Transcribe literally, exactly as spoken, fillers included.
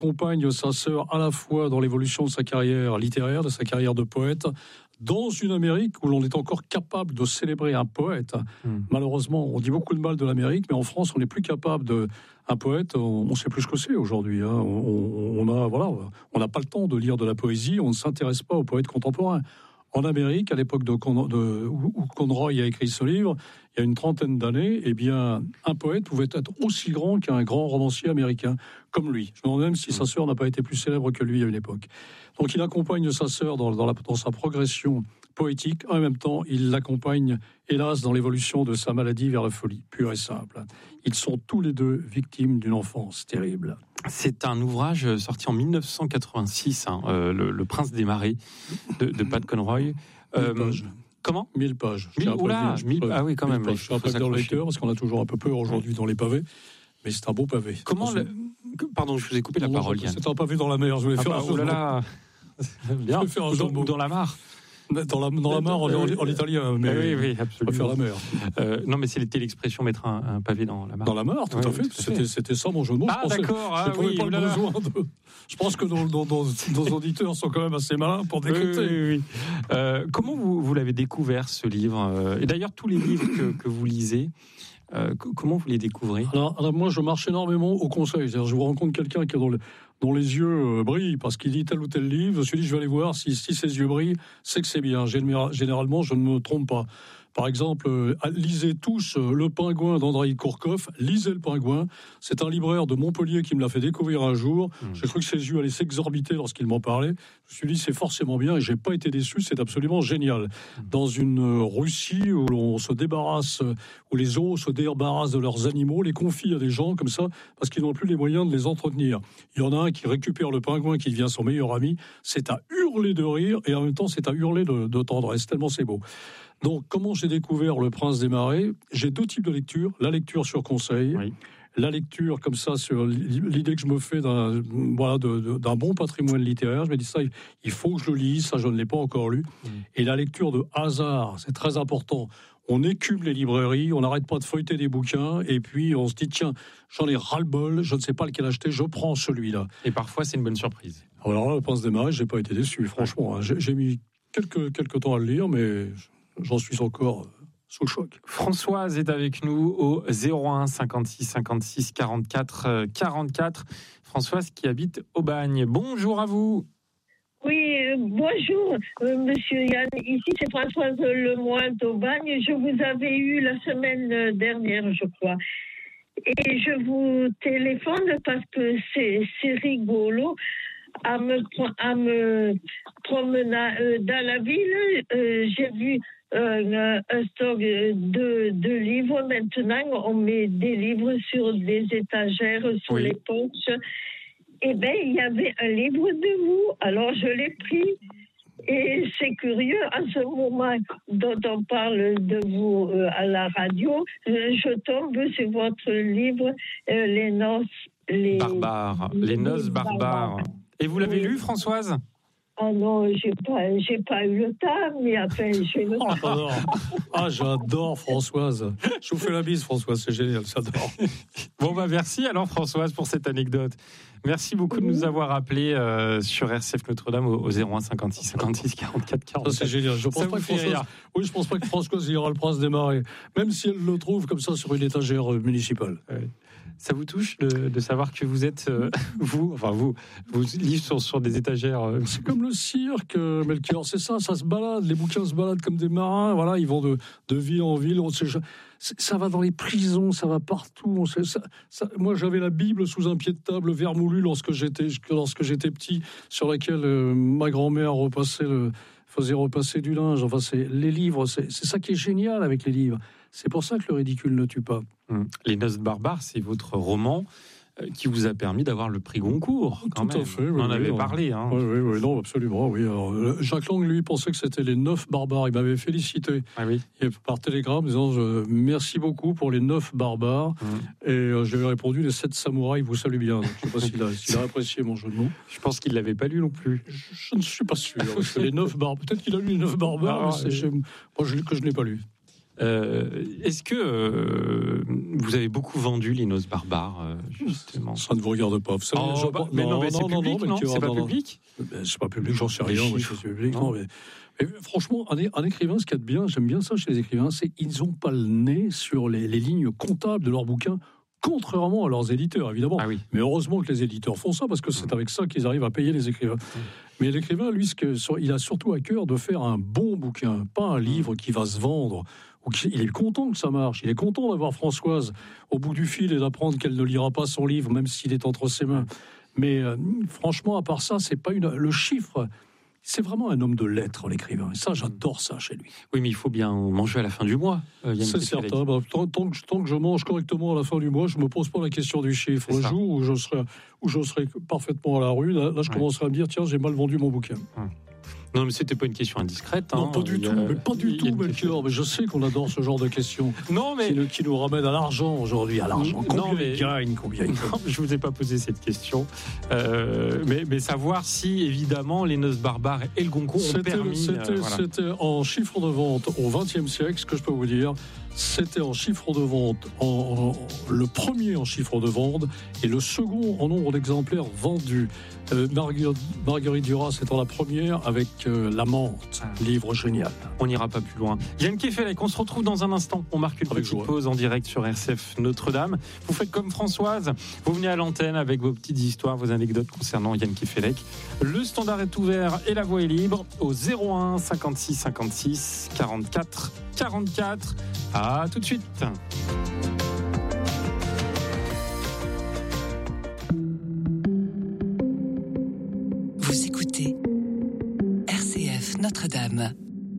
accompagne sa sœur à la fois dans l'évolution de sa carrière littéraire, de sa carrière de poète, dans une Amérique où l'on est encore capable de célébrer un poète. Mmh. Malheureusement, on dit beaucoup de mal de l'Amérique, mais en France, on n'est plus capable de... Un poète, on ne sait plus ce que c'est aujourd'hui. Hein. On, on, a, voilà, on n'a pas le temps de lire de la poésie, on ne s'intéresse pas aux poètes contemporains. En Amérique, à l'époque de, de, où Conroy a écrit ce livre, il y a une trentaine d'années, eh bien, un poète pouvait être aussi grand qu'un grand romancier américain, comme lui. Je me demande même si sa sœur n'a pas été plus célèbre que lui à une époque. Donc il accompagne sa sœur dans, dans, la, dans sa progression poétique. En même temps, il l'accompagne, hélas, dans l'évolution de sa maladie vers la folie, pure et simple. Ils sont tous les deux victimes d'une enfance terrible. C'est un ouvrage sorti en dix-neuf cent quatre-vingt-six, hein, euh, le, le Prince des Marais de, de Pat Conroy. Euh, pages. Comment ? Mille pages. Mille, oula, je mille, ah oui, quand même. Je suis un peu dans le lecteur, parce qu'on a toujours un peu peur aujourd'hui dans les pavés, mais c'est un beau pavé. Comment le... Pardon, je vous ai coupé la non, parole, Yann. C'est un pavé dans la mer, je voulais ah faire bah, un oh là là. Bien. Faire un ou, dans, ou dans la mare. Dans la, dans la mare en, en, en italien, mais oui, oui, absolument. Pas faire la mer. Euh, non, mais c'était l'expression mettre un, un pavé dans la mare. Dans la mare, tout oui, à fait. Tout à c'était, fait. c'était ça mon jeu de mots. Ah, je pensais, d'accord. Ah, je trouvais oui, pas le besoin de... Je pense que nos, nos, nos, nos auditeurs sont quand même assez malins pour décrypter. Oui, oui, oui. Euh, comment vous, vous l'avez découvert, ce livre ? Et d'ailleurs, tous les livres que, que vous lisez, euh, comment vous les découvrez ? alors, alors, moi, je marche énormément au conseil. C'est-à-dire, je vous rencontre quelqu'un qui est dans le... dont les yeux euh, brillent parce qu'il lit tel ou tel livre, je me suis dit je vais aller voir si, si ses yeux brillent, c'est que c'est bien. Généralement, je ne me trompe pas. Par exemple, euh, lisez tous euh, Le Pingouin d'Andreï Kourkov. Lisez Le Pingouin. C'est un libraire de Montpellier qui me l'a fait découvrir un jour. Mmh. J'ai cru que ses yeux allaient s'exorbiter lorsqu'il m'en parlait. Je me suis dit c'est forcément bien et j'ai pas été déçu. C'est absolument génial. Mmh. Dans une euh, Russie où l'on se débarrasse, euh, où les zoos se débarrassent de leurs animaux, les confient à des gens comme ça parce qu'ils n'ont plus les moyens de les entretenir. Il y en a un qui récupère le pingouin qui devient son meilleur ami. C'est à hurler de rire et en même temps c'est à hurler de, de tendresse. Tellement c'est beau. Donc, comment j'ai découvert Le Prince des Marais ? J'ai deux types de lecture. La lecture sur conseil, oui. La lecture comme ça sur l'idée que je me fais d'un, voilà, de, de, d'un bon patrimoine littéraire. Je me dis ça, il faut que je le lise, ça je ne l'ai pas encore lu. Mmh. Et la lecture de hasard, c'est très important. On écume les librairies, on n'arrête pas de feuilleter des bouquins, et puis on se dit, tiens, j'en ai ras-le-bol, je ne sais pas lequel acheter, je prends celui-là. Et parfois, c'est une bonne surprise. Alors là, Le Prince des Marais, je n'ai pas été déçu, franchement. Hein. J'ai, j'ai mis quelques, quelques temps à le lire, mais... j'en suis encore sous le choc. Françoise est avec nous au zéro un cinquante-six cinquante-six quarante-quatre quarante-quatre. Françoise qui habite Aubagne. Bonjour à vous. Oui, euh, bonjour, euh, monsieur Yann. Ici, c'est Françoise Lemoine d'Aubagne. Je vous avais eu la semaine dernière, je crois. Et je vous téléphone parce que c'est, c'est rigolo. À me, à me promener dans la ville, euh, j'ai vu euh, un stock de, de livres. Maintenant, on met des livres sur des étagères, sur oui. les porches. Eh bien, il y avait un livre de vous. Alors, je l'ai pris. Et c'est curieux, à ce moment dont on parle de vous euh, à la radio, je tombe sur votre livre euh, Les noces... Les barbares. Les noces barbares. barbares. Et vous l'avez oui. lu, Françoise ? Ah non, j'ai pas, j'ai pas eu le temps, mais après, j'ai le temps. Oh, ah, j'adore Françoise. Je vous fais la bise, Françoise, c'est génial, j'adore. Bon, bah merci alors, Françoise, pour cette anecdote. Merci beaucoup de nous avoir appelés euh, sur R C F Notre-Dame au, au zéro un cinquante-six cinquante-six quarante-quatre quarante-quatre. Ça, c'est génial. Je pense ça pas que Françoise... Oui, je pense pas que Françoise ira Le Prince des Marais, même si elle le trouve comme ça sur une étagère municipale. Ouais. Ça vous touche de, de savoir que vous êtes, euh, vous, enfin vous, vos livres sont sur des étagères. Euh... C'est comme le cirque, Melchior, c'est ça, ça se balade, les bouquins se baladent comme des marins, voilà, ils vont de, de ville en ville, on sait, ça va dans les prisons, ça va partout. On sait, ça, ça, moi, j'avais la Bible sous un pied de table vermoulu lorsque j'étais, lorsque j'étais petit, sur laquelle euh, ma grand-mère repassait le, faisait repasser du linge. Enfin, c'est, les livres, c'est, c'est ça qui est génial avec les livres. C'est pour ça que le ridicule ne tue pas. Les Noces barbares, c'est votre roman qui vous a permis d'avoir le prix Goncourt. Quand Tout même. à fait. On oui, en oui, avait non. parlé. Hein. Oui, oui, oui, non, absolument. Oui. Alors, Jacques Lang, lui, pensait que c'était les neuf barbares. Il m'avait félicité ah, oui. par télégramme, disant je, merci beaucoup pour les neuf barbares. Mmh. Et euh, je lui ai répondu les sept samouraïs vous saluent bien. Donc, je ne sais pas s'il a, s'il a apprécié mon jeu de mots. Je pense qu'il ne l'avait pas lu non plus. Je, je ne suis pas sûr. Parce que les neuf barbares, peut-être qu'il a lu les neuf barbares, ah, mais c'est, et... moi je, que je n'ai pas lu. Euh, est-ce que euh, vous avez beaucoup vendu les Noces barbares, euh, justement? Ça ne vous regarde pas. Vous savez, oh, je... bah, mais non, non, mais c'est non, public, non, non, c'est pas non, public. Ben, c'est pas public, j'en sais rien. Oui, c'est public, non, non mais, mais franchement, un, un écrivain, ce qu'il y a de bien, j'aime bien ça chez les écrivains, c'est qu'ils n'ont pas le nez sur les, les lignes comptables de leurs bouquins, contrairement à leurs éditeurs, évidemment. Ah oui. Mais heureusement que les éditeurs font ça, parce que c'est avec ça qu'ils arrivent à payer les écrivains. Mmh. Mais l'écrivain, lui, ce que, il a surtout à cœur de faire un bon bouquin, pas un livre qui va se vendre. Il est content que ça marche. Il est content d'avoir Françoise au bout du fil et d'apprendre qu'elle ne lira pas son livre, même s'il est entre ses mains. Mais euh, franchement, à part ça, c'est pas une... le chiffre... C'est vraiment un homme de lettres, l'écrivain. Et ça, j'adore ça chez lui. Oui, mais il faut bien manger à la fin du mois. Euh, c'est certain. Bah, tant, tant, que, tant que je mange correctement à la fin du mois, je ne me pose pas la question du chiffre. Le jour où je, serai, où je serai parfaitement à la rue, là, là je ouais. commencerai à me dire, tiens, j'ai mal vendu mon bouquin. Hum. Non, mais c'était pas une question indiscrète. Hein. Non, pas du il tout. A... Mais pas du tout, Melchior. Mais je sais qu'on adore ce genre de questions. Non, mais qui nous, qui nous ramène à l'argent aujourd'hui, à l'argent. Combien non, mais... il gagne, combien il gagne. Non, je vous ai pas posé cette question. Euh, mais, mais savoir si évidemment les Noces barbares et le Goncourt ont permis. C'était, euh, voilà. c'était en chiffre de vente au vingtième siècle, ce que je peux vous dire. C'était en chiffre de vente, en, en, le premier en chiffre de vente et le second en nombre d'exemplaires vendus. Euh, Marguerite, Marguerite Duras étant la première avec euh, La Menthe, ah. livre génial. On n'ira pas plus loin. Yann Kefelec, on se retrouve dans un instant. On marque une avec petite joie. Pause en direct sur R C F Notre-Dame. Vous faites comme Françoise, vous venez à l'antenne avec vos petites histoires, vos anecdotes concernant Yann Kefelec. Le standard est ouvert et la voie est libre au zéro un cinquante-six cinquante-six quarante-quatre quarante-quatre. À tout de suite.